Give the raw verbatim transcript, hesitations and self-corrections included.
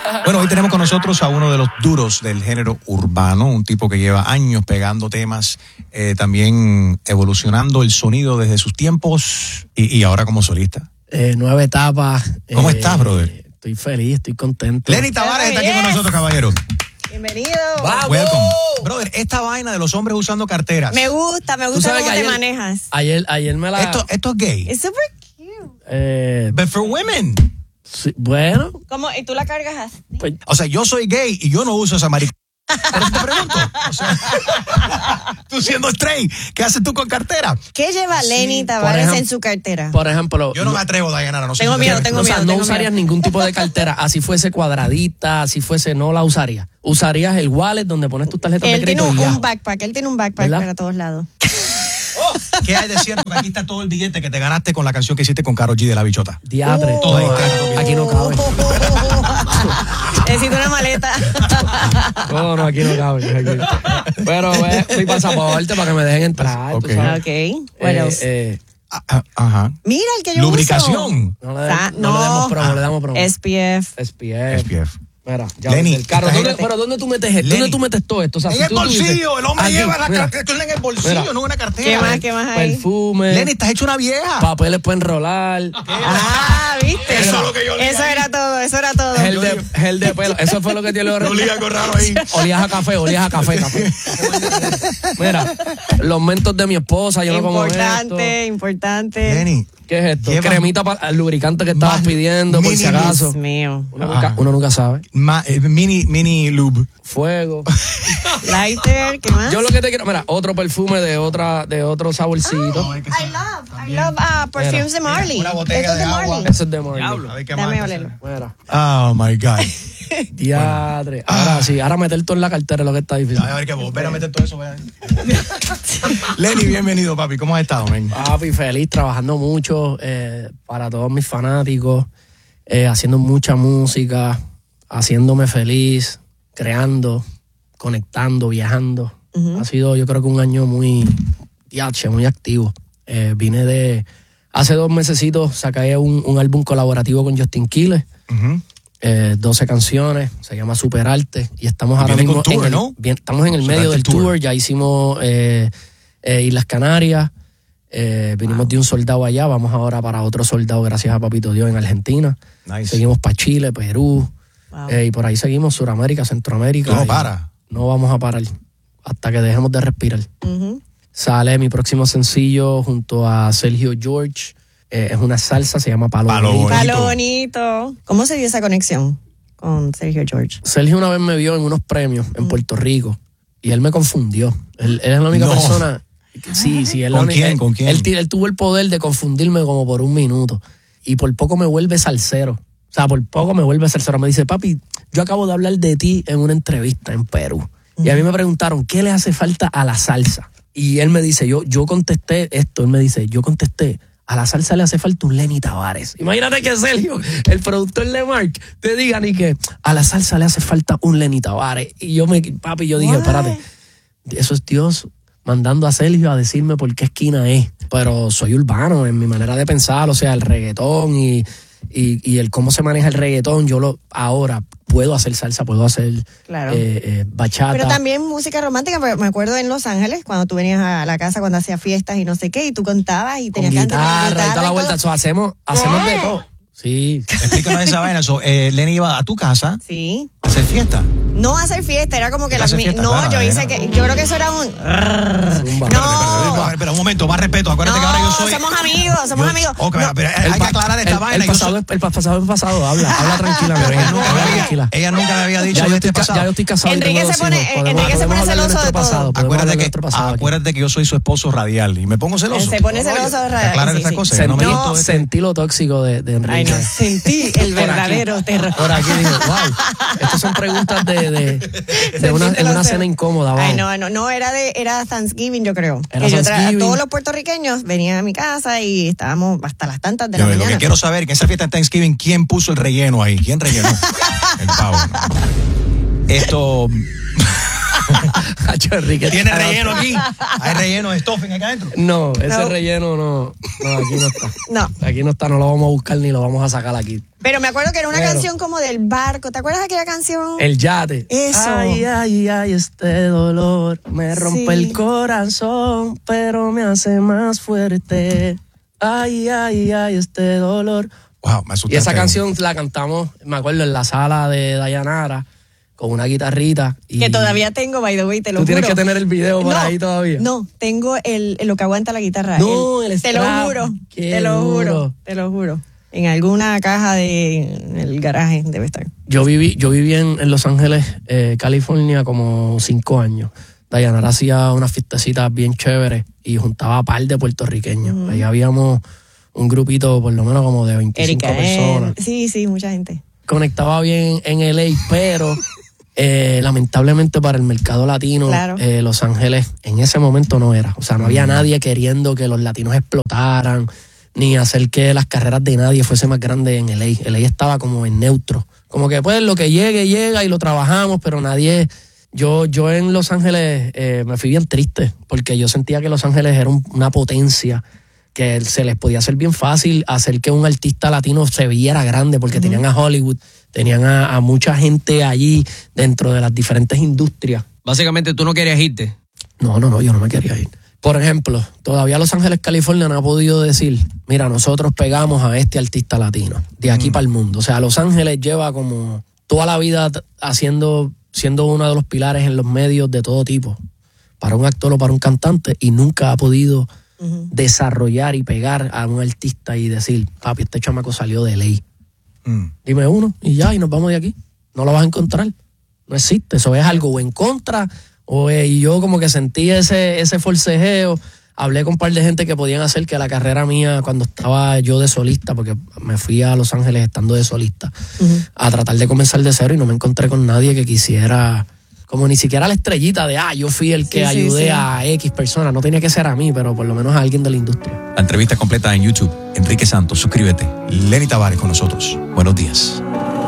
Bueno, hoy tenemos con nosotros a uno de los duros del género urbano, un tipo que lleva años pegando temas, eh, también evolucionando el sonido desde sus tiempos y, y ahora como solista. Eh, nueva etapa. ¿Cómo eh, estás, brother? Estoy feliz, estoy contento. Lenny Tavares está aquí con nosotros, caballero. Bienvenido. ¡Vamos! Welcome. Brother, esta vaina de los hombres usando carteras. Me gusta, me gusta cómo te manejas. Ayer, ayer me la... Esto, esto es gay. Es súper cute. Eh, But for women. Sí, bueno. ¿Cómo? ¿Y tú la cargas así? Pues, o sea, yo soy gay y yo no uso esa marica. Por eso te pregunto. O sea, tú siendo straight, ¿qué haces tú con cartera? ¿Qué lleva Lenny sí, Tavares ejemplo, en su cartera? Por ejemplo... Yo no, no me atrevo, Dayanara. No sé tengo si miedo, te tengo o sea, miedo. no tengo usarías miedo. ningún tipo de cartera. Así fuese cuadradita, así fuese, no la usarías. Usarías el wallet donde pones tus tarjetas Él de tiene crédito un, y ya. un backpack, él tiene un backpack ¿verdad? para todos lados. Oh, ¿qué hay de cierto? Que aquí está todo el billete que te ganaste con la canción que hiciste con Karol G de La Bichota. Diatre. Todo ahí, no, claro. aquí no cabe. Necesito una maleta. No, no, aquí no cabe. Aquí. Pero ve mi pasaporte para que me dejen entrar. Ok. tú sabes. Ok. What Eh, else? eh, Ah, ah, ajá. Mira el que yo Lubricación. no le, Sa- no le no. demos promo, le damos promo. uso. S P F. S P F. S P F. Mira, ya Lenny, el carro. esta ¿Dónde, gente- pero ¿dónde tú metes esto? Lenny, ¿Dónde tú metes todo esto? O sea, En si el tú- tú dices, bolsillo, el hombre aquí, lleva la mira, cartera en el bolsillo, Mira. no en una cartera. ¿Qué más? ¿Qué más hay? perfume, Lenny, estás hecho una vieja. papeles para enrolar, Ah, ¿viste? Eso es lo que yo leí Eso ahí. era todo, eso era todo. gel de, gel de pelo. Eso fue lo que te lo Olía algo raro ahí. Olías a café, olías a café, café. Mira, los mentos de mi esposa, yo no como esto. Importante, importante. Lenny, ¿Qué es esto? Lleva- Cremita para el lubricante que estabas Más pidiendo, por si mini- acaso. Dios mío. Uno nunca, uno nunca sabe. ma- eh, mini, mini lube. Fuego. Lighter, ¿qué más? Yo lo que te quiero, mira, otro perfume de otra, de otro saborcito. I love, I love uh, perfumes de Marley. Una botella Esto es de de agua. Marley. Ese es de Marley. A ver qué Dame más. olerlo. Mira. Oh my God. Diadre. Ahora sí, ahora meter todo en la cartera es lo que está difícil. A ver qué volver a meter todo eso. Vea. Lenny, bienvenido, papi. ¿Cómo has estado, men? Papi, feliz, trabajando mucho eh, para todos mis fanáticos, eh, haciendo mucha música, haciéndome feliz, creando, conectando, viajando. Uh-huh. Ha sido, yo creo que un año muy, yache, muy activo. Eh, vine de, hace dos mesecitos saqué un, un álbum colaborativo con Justin Quiles. Uh-huh. Eh, doce canciones, se llama Superarte y estamos ahora Viene mismo con tour, en el, ¿no? bien, estamos en el Superarte medio del tour. tour, ya hicimos eh, eh, Islas Canarias, eh, vinimos de un soldado allá, vamos ahora para otro soldado gracias a Papito Dios en Argentina, Nice. seguimos para Chile, Perú, Wow. eh, y por ahí seguimos Suramérica, Centroamérica. Tú no y paras. No vamos a parar hasta que dejemos de respirar. Uh-huh. Sale mi próximo sencillo junto a Sergio George, eh, es una salsa, se llama Palo, Palo Bonito. Bonito. Palo bonito. ¿Cómo se dio esa conexión con Sergio George? Sergio una vez me vio en unos premios en Puerto Rico y él me confundió. Él, él es la única No. persona. que- Sí, sí. Él ¿Con la única- quién? Él, ¿Con quién? Él, ti- él tuvo el poder de confundirme como por un minuto y por poco me vuelve salsero. O sea, por poco me vuelve salsero. Me dice, papi, yo acabo de hablar de ti en una entrevista en Perú. Y a mí me preguntaron, ¿qué le hace falta a la salsa? Y él me dice, yo, yo contesté esto. Él me dice, yo contesté, a la salsa le hace falta un Lenny Tavares. Imagínate que Sergio, el productor de Mark, te diga ni que a la salsa le hace falta un Lenny Tavares. Y yo me, papi, yo dije, What? espérate, eso es Dios mandando a Sergio a decirme por qué esquina es. Pero soy urbano en mi manera de pensar, o sea, el reggaetón y, y, y el cómo se maneja el reggaetón, yo lo ahora puedo hacer salsa, puedo hacer Claro. eh, eh, bachata. Pero también música romántica, porque me acuerdo en Los Ángeles, cuando tú venías a la casa cuando hacías fiestas y no sé qué, y tú contabas y con tenías que cantar guitarra y toda la vuelta. So, hacemos hacemos de todo. Sí. Explícanos esa vaina. So, eh, Lenny iba a tu casa Sí. a hacer fiesta. No hacer fiesta, era como que las Hacer mi- fiesta, No, claro, yo era- hice que. Yo creo que eso era un. Zumba. No. Espera, espera, un momento, más respeto. Acuérdate que ahora yo soy. somos amigos, somos yo- amigos. Ok, No, pero hay que aclarar esta el, vaina. El yo pasado, soy- es, el pasado es pasado, habla, habla tranquilamente. Pero ella nunca, habla me había, tranquila. ella nunca me había dicho Ya de yo, este estoy, ca- pasado. ya yo estoy casado y Enrique tengo se dos pone- hijos. Podemos- Enrique se podemos pone hablar de celoso nuestro de todo. pasado, podemos hablar Acuérdate de que, nuestro pasado aquí. acuérdate que yo soy su esposo radial y me pongo celoso. Se pone No, celoso oye, radial, aclarar sí, estas sí. cosas. Sentí, no me gusta este- sentí lo tóxico de, de Enrique. Ay, no, sentí el verdadero terror. Por aquí digo, wow, estas son preguntas de, de, de una, en una cena incómoda. Wow. Ay, no, no, no, era de era Thanksgiving, yo creo. Era Que yo tra- Thanksgiving. todos los puertorriqueños venían a mi casa y estábamos hasta las tantas de Yo la lo que mañana. quiero saber, que en esa fiesta de Thanksgiving, ¿quién puso el relleno ahí? ¿Quién rellenó? El pavo. Esto... Hacho, Enrique, ¿Tiene está- relleno aquí? ¿Hay relleno de stuffing acá adentro? No, ese No. relleno no, no, aquí no está. No. Aquí no está, no lo vamos a buscar ni lo vamos a sacar aquí. Pero me acuerdo que era una Pero- canción como del barco. ¿Te acuerdas de aquella canción? El yate. Eso. Ay, ay, ay, este dolor me rompe Sí. el corazón, pero me hace más fuerte. Ay, ay, ay, este dolor. Wow, me asustaste. Y esa canción la cantamos, me acuerdo, en la sala de Dayanara, con una guitarrita. Y Que todavía tengo, by the way, te lo ¿Tú juro. tienes que tener el video por No, ahí todavía? No, tengo el, el- lo que aguanta la guitarra. No, el Te lo strap. juro, Qué te lo duro. juro, te lo juro. En alguna caja de en el garaje debe estar. Yo viví, yo viví en, en Los Ángeles, eh, California, como cinco años. Dayanara hacía unas fiestecitas bien chéveres y juntaba a par de puertorriqueños. Ahí habíamos un grupito por lo menos como de veinticinco Erika, personas. eh, sí, sí, mucha gente. Conectaba bien en L A, pero eh, lamentablemente para el mercado latino, Claro. eh, Los Ángeles en ese momento no era. O sea, no había nadie queriendo que los latinos explotaran, ni hacer que las carreras de nadie fuese más grande en L A. L A estaba como en neutro. Como que pues lo que llegue, llega y lo trabajamos, pero nadie... Yo, yo en Los Ángeles eh, me fui bien triste, porque yo sentía que Los Ángeles era un- una potencia que se les podía hacer bien fácil hacer que un artista latino se viera grande, porque tenían a Hollywood, tenían a, a mucha gente allí dentro de las diferentes industrias. Básicamente tú no querías irte. No, no, no, yo no me quería ir. Por ejemplo, todavía Los Ángeles, California no ha podido decir, mira, nosotros pegamos a este artista latino, de aquí para el mundo. O sea, Los Ángeles lleva como toda la vida t- haciendo, siendo uno de los pilares en los medios de todo tipo, para un actor o para un cantante, y nunca ha podido desarrollar y pegar a un artista y decir, papi, este chamaco salió de ley. Mm. Dime uno y ya, y nos vamos de aquí. No lo vas a encontrar. No existe. Eso es algo o en contra, o eh, y yo como que sentí ese, ese forcejeo. Hablé con un par de gente que podían hacer que la carrera mía, cuando estaba yo de solista, porque me fui a Los Ángeles estando de solista, a tratar de comenzar de cero, y no me encontré con nadie que quisiera, como ni siquiera la estrellita de, ah, yo fui el que Sí, sí, ayudé sí. a X persona. No tenía que ser a mí, pero por lo menos a alguien de la industria. La entrevista completa en YouTube. Enrique Santos, suscríbete. Lenny Tavares con nosotros. Buenos días.